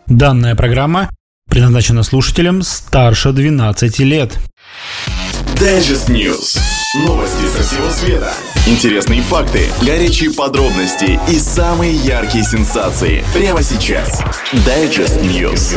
Данная программа предназначена слушателям старше 12 лет. Digest News. Новости со всего света. Интересные факты, горячие подробности и самые яркие сенсации. Прямо сейчас. Digest News.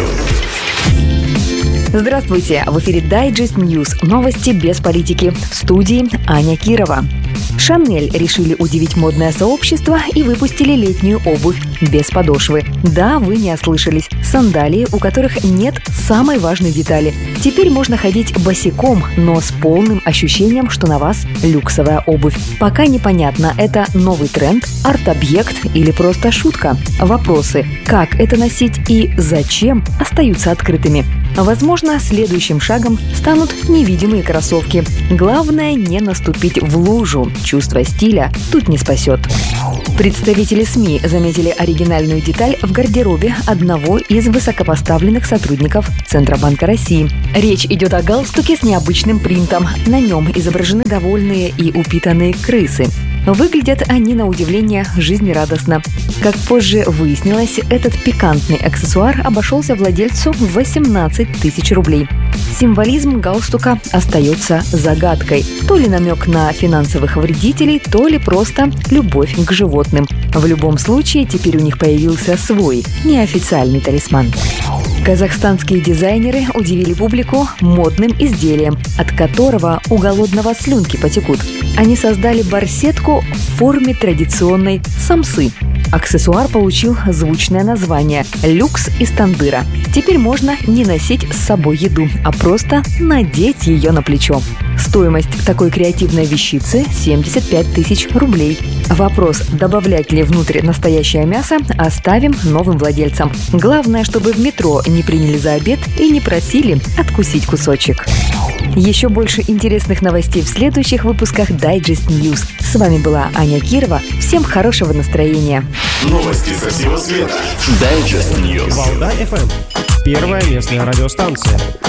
Здравствуйте! В эфире Digest News. Новости без политики. В студии Аня Кирова. Шанель решили удивить модное сообщество и выпустили летнюю обувь без подошвы. Да, вы не ослышались. Сандалии, у которых нет самой важной детали. Теперь можно ходить босиком, но с полным ощущением, что на вас люксовая обувь. Пока непонятно, это новый тренд, арт-объект или просто шутка. Вопросы, как это носить и зачем, остаются открытыми. Возможно, следующим шагом станут невидимые кроссовки. Главное не наступить в лужу. Чувство стиля тут не спасет. Представители СМИ заметили оригинальную деталь в гардеробе одного из высокопоставленных сотрудников Центробанка России. Речь идет о галстуке с необычным принтом. На нем изображены довольные и упитанные крысы. Выглядят они, на удивление, жизнерадостно. Как позже выяснилось, этот пикантный аксессуар обошелся владельцу в 18 тысяч рублей. Символизм галстука остается загадкой. То ли намек на финансовых вредителей, то ли просто любовь к животным. В любом случае, теперь у них появился свой, неофициальный талисман. Казахстанские дизайнеры удивили публику модным изделием, от которого у голодного слюнки потекут. Они создали барсетку в форме традиционной самсы. Аксессуар получил звучное название «Люкс из тандыра». Теперь можно не носить с собой еду, а просто надеть ее на плечо. Стоимость такой креативной вещицы – 75 тысяч рублей. Вопрос, добавлять ли внутрь настоящее мясо, оставим новым владельцам. Главное, чтобы в метро не приняли за обед и не просили откусить кусочек. Еще больше интересных новостей в следующих выпусках Digest News. С вами была Аня Кирова. Всем хорошего настроения. Новости со всего света. Digest News. Валдай FM. Первая местная радиостанция.